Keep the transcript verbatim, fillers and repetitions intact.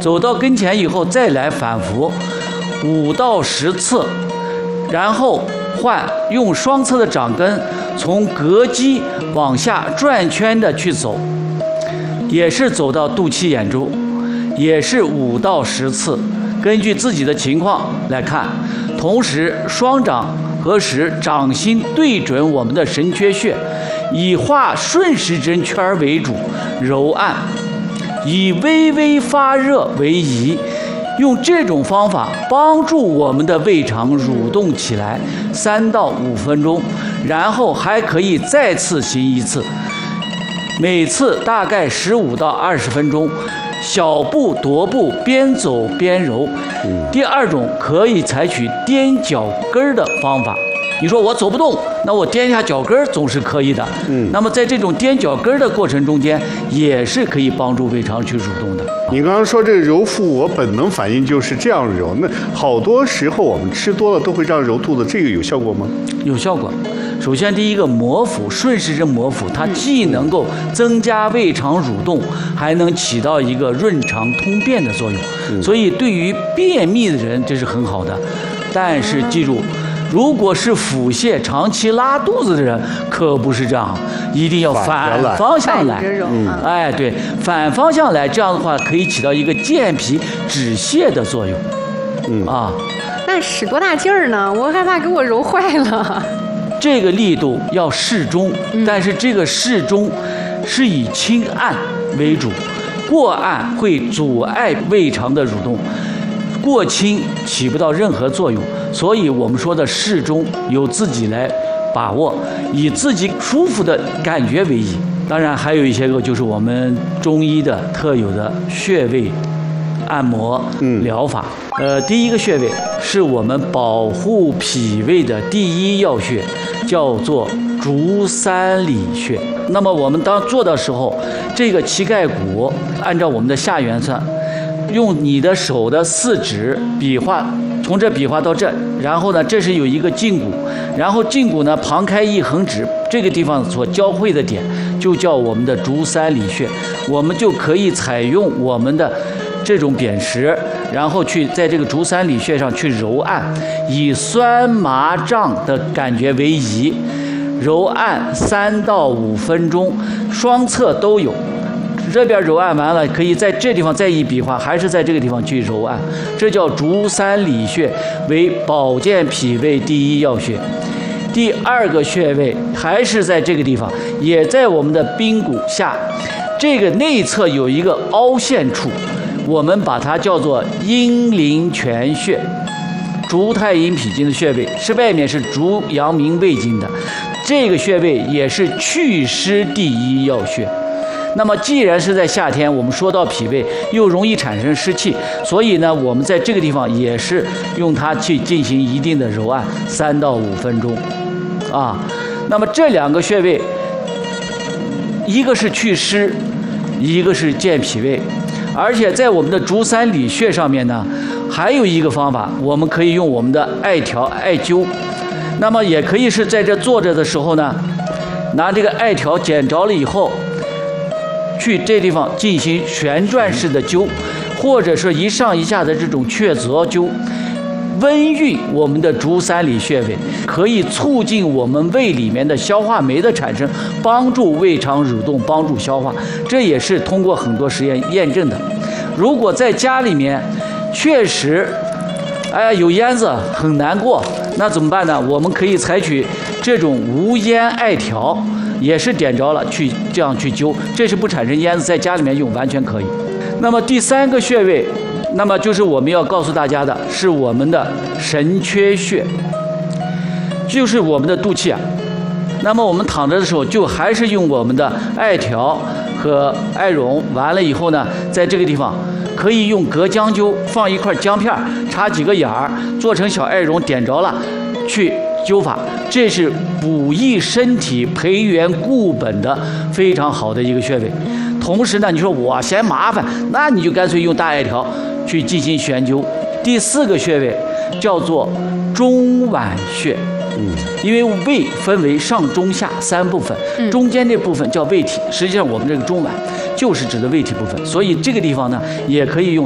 走到跟前以后再来反复五到十次，然后换用双侧的掌根从膈肌往下转圈的去走，也是走到肚脐眼周，也是五到十次，根据自己的情况来看。同时双掌合十，掌心对准我们的神阙穴，以画顺时针圈为主，揉按，以微微发热为宜。用这种方法帮助我们的胃肠蠕动起来三到五分钟，然后还可以再次行一次，每次大概十五到二十分钟，小步踱步，边走边揉。第二种可以采取踮脚跟的方法。你说我走不动，那我踮下脚跟总是可以的。嗯，那么在这种踮脚跟的过程中间，也是可以帮助胃肠去蠕动的。 你刚刚说这个揉腹，我本能反应就是这样揉。那好多时候我们吃多了都会这样揉肚子，这个有效果吗？ 有效果。首先，第一个摩腹，顺时针摩腹，它既能够增加胃肠蠕动，还能起到一个润肠通便的作用。嗯、所以，对于便秘的人，这是很好的。但是记住，如果是腹泻、长期拉肚子的人，可不是这样，一定要反方向来。嗯、哎，对，反方向来，这样的话可以起到一个健脾止泻的作用。嗯啊， 那使多大劲儿呢？我害怕给我揉坏了。 这个力度要适中，但是这个适中是以轻按为主，过按会阻碍胃肠的蠕动，过轻起不到任何作用。所以我们说的适中由自己来把握，以自己舒服的感觉为宜。当然还有一些个就是我们中医的特有的穴位按摩疗法。嗯、呃，第一个穴位是我们保护脾胃的第一要穴，叫做足三里穴。那么我们当做的时候，这个膝盖骨按照我们的下缘算，用你的手的四指比划，从这比划到这，然后呢，这是有一个胫骨，然后胫骨呢旁开一横指，这个地方所交汇的点就叫我们的足三里穴。我们就可以采用我们的这种扁食，然后去在这个足三里穴上去揉按，以酸麻胀的感觉为宜，揉按三到五分钟，双侧都有。这边揉按完了，可以在这地方再一比划，还是在这个地方去揉按，这叫足三里穴，为保健脾胃第一要穴。第二个穴位还是在这个地方，也在我们的髌骨下，这个内侧有一个凹陷处，我们把它叫做阴陵泉穴，足太阴脾经的穴位，是外面是足阳明胃经的，这个穴位也是祛湿第一要穴。那么既然是在夏天，我们说到脾胃又容易产生湿气，所以呢，我们在这个地方也是用它去进行一定的揉按，三到五分钟，啊，那么这两个穴位，一个是祛湿，一个是健脾胃，而且在我们的足三里穴上面呢，还有一个方法，我们可以用我们的艾条艾灸，那么也可以是在这坐着的时候呢，拿这个艾条剪着了以后，去这地方进行旋转式的灸，或者是一上一下的这种雀泽灸，温熨我们的足三里穴位，可以促进我们胃里面的消化酶的产生，帮助胃肠蠕动，帮助消化，这也是通过很多实验验证的。如果在家里面确实哎呀有烟子很难过，那怎么办呢？我们可以采取这种无烟艾条，也是点着了去这样去灸，这是不产生烟子，在家里面用完全可以。那么第三个穴位，那么就是我们要告诉大家的是我们的神阙穴，就是我们的肚脐啊。那么我们躺着的时候，就还是用我们的艾条和艾绒，完了以后呢，在这个地方可以用隔姜灸，放一块姜片，插几个眼儿，做成小艾绒，点着了去灸法，这是补益身体、培元固本的非常好的一个穴位。同时呢，你说我嫌麻烦，那你就干脆用大艾条去进行悬灸。第四个穴位叫做中脘穴，嗯，因为胃分为上中下三部分，中间这部分叫胃体，实际上我们这个中脘就是指的胃体部分，所以这个地方呢也可以用